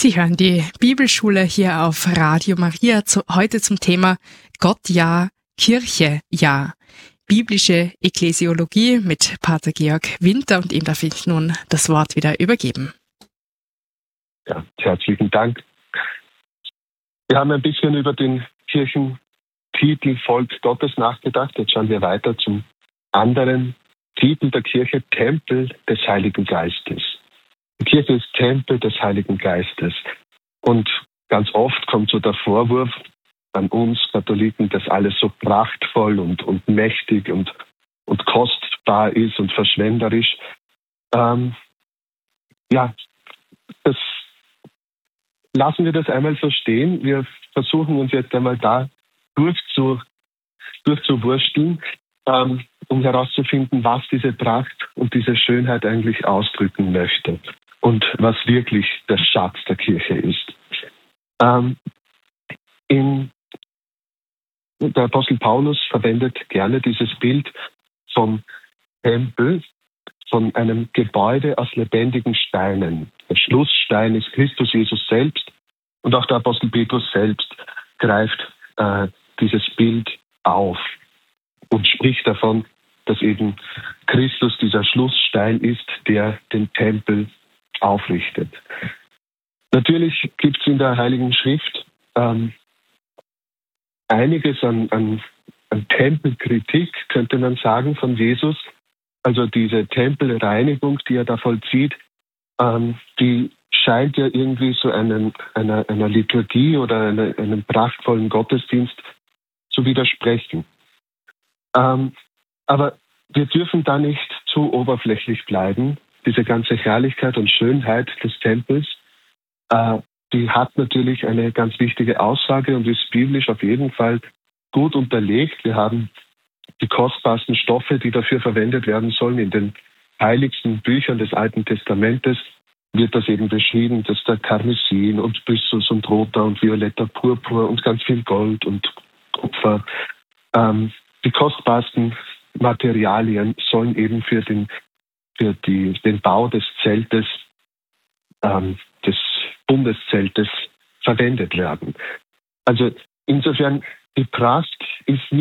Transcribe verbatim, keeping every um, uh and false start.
Sie hören die Bibelschule hier auf Radio Maria, zu, heute zum Thema Gott ja, Kirche ja. Biblische Ekklesiologie mit Pater Georg Winter, und ihm darf ich nun das Wort wieder übergeben. Ja, herzlichen Dank. Wir haben ein bisschen über den Kirchentitel Volk Gottes nachgedacht. Jetzt schauen wir weiter zum anderen Titel der Kirche, Tempel des Heiligen Geistes. Die Kirche ist Tempel des Heiligen Geistes. Und ganz oft kommt so der Vorwurf an uns Katholiken, dass alles so prachtvoll und, und mächtig und, und kostbar ist und verschwenderisch. Ähm, ja, das lassen wir das einmal so stehen. Wir versuchen uns jetzt einmal da durchzu, durchzuwursteln, ähm, um herauszufinden, was diese Pracht und diese Schönheit eigentlich ausdrücken möchte und was wirklich der Schatz der Kirche ist. Ähm, in, der Apostel Paulus verwendet gerne dieses Bild vom Tempel, von einem Gebäude aus lebendigen Steinen. Der Schlussstein ist Christus Jesus selbst, und auch der Apostel Petrus selbst greift äh, dieses Bild auf und spricht davon, dass eben Christus dieser Schlussstein ist, der den Tempel aufrichtet. Natürlich gibt es in der Heiligen Schrift ähm, einiges an, an, an Tempelkritik, könnte man sagen, von Jesus. Also diese Tempelreinigung, die er da vollzieht, ähm, die scheint ja irgendwie so einen, einer, einer Liturgie oder einer, einem prachtvollen Gottesdienst zu widersprechen. Ähm, aber wir dürfen da nicht zu oberflächlich bleiben. Diese ganze Herrlichkeit und Schönheit des Tempels, äh, die hat natürlich eine ganz wichtige Aussage und ist biblisch auf jeden Fall gut unterlegt. Wir haben die kostbarsten Stoffe, die dafür verwendet werden sollen. In den heiligsten Büchern des Alten Testamentes wird das eben beschrieben, dass da Karmesin und Byssus und roter und violetter Purpur und ganz viel Gold und Kupfer, ähm, die kostbarsten Materialien sollen eben für den, für die, den Bau des Zeltes, ähm, des Bundeszeltes verwendet werden. Also insofern, die Pracht ist nicht